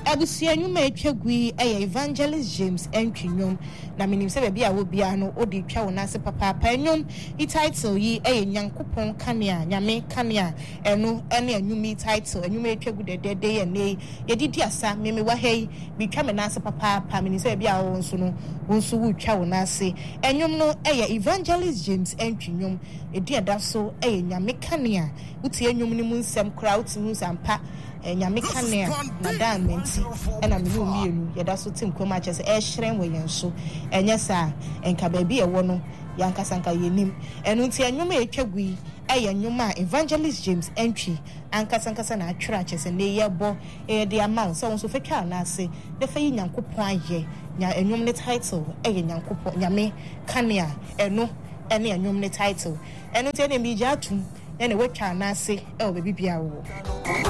Abusia nyuma etwagui Evangelist James Entwinyom na menim se bia wo bia no odi twa wona se papa nyom I title yi Nyankopon kanea nyame kanea eno ene anyumi title anyuma etwagu dedede ye ne yedidi asa meme wa hei bi twa me na se papa menim se bia wo nso no wo nso wo twa wona se enyom no Evangelist James Entwinyom edi eda so nyame kanea uti enyom ni mu nsem kra uti mu sampa nyame kanea na dan menti ena me no mienu yeda so tim koma chese hyiren wo yen so enye sa enka ba bi ewo no yankasanka yenim enu nti enwoma etwagui enwoma Evangelist James Entwi ankasanka na atwera chese ne yebo de amount so so fetwa na ase de fa Nyankopon aye nya enwom ne title Nyankopon nyame kanea eno ene enwom ne title enu nti ene mi ja atum ene wetwa na ase be bibia wo